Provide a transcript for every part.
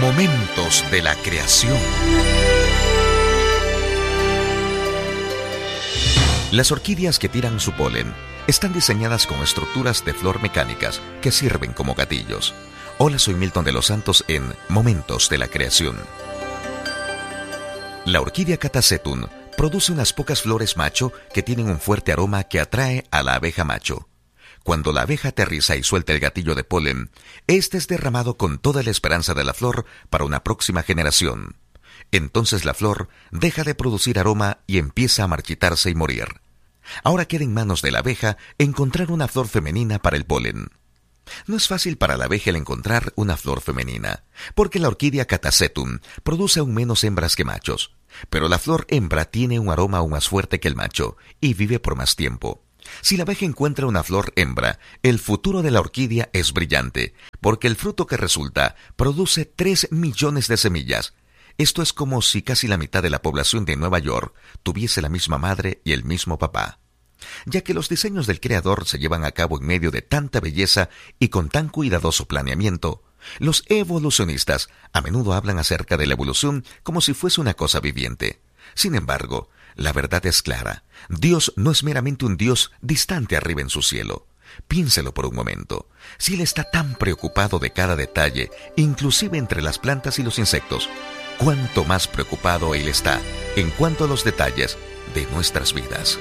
Momentos de la creación. Las orquídeas que tiran su polen están diseñadas con estructuras de flor mecánicas que sirven como gatillos. Hola, soy Milton de los Santos en Momentos de la Creación. La orquídea Catasetum produce unas pocas flores macho que tienen un fuerte aroma que atrae a la abeja macho. Cuando la abeja aterriza y suelta el gatillo de polen, este es derramado con toda la esperanza de la flor para una próxima generación. Entonces la flor deja de producir aroma y empieza a marchitarse y morir. Ahora queda en manos de la abeja encontrar una flor femenina para el polen. No es fácil para la abeja el encontrar una flor femenina, porque la orquídea Catasetum produce aún menos hembras que machos, pero la flor hembra tiene un aroma aún más fuerte que el macho y vive por más tiempo. Si la abeja encuentra una flor hembra, el futuro de la orquídea es brillante, porque el fruto que resulta produce 3 millones de semillas. Esto es como si casi la mitad de la población de Nueva York tuviese la misma madre y el mismo papá. Ya que los diseños del creador se llevan a cabo en medio de tanta belleza y con tan cuidadoso planeamiento, los evolucionistas a menudo hablan acerca de la evolución como si fuese una cosa viviente. Sin embargo, la verdad es clara. Dios no es meramente un Dios distante arriba en su cielo. Piénselo por un momento. Si Él está tan preocupado de cada detalle, inclusive entre las plantas y los insectos, ¿cuánto más preocupado Él está en cuanto a los detalles de nuestras vidas?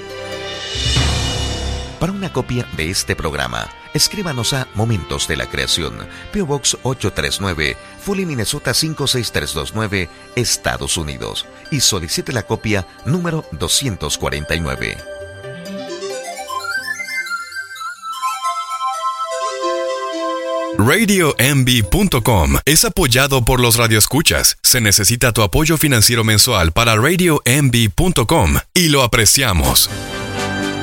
Para una copia de este programa, escríbanos a Momentos de la Creación, P.O. Box 839, Foley, Minnesota 56329, Estados Unidos, y solicite la copia número 249. RadioMB.com es apoyado por los radioescuchas. Se necesita tu apoyo financiero mensual para RadioMB.com y lo apreciamos.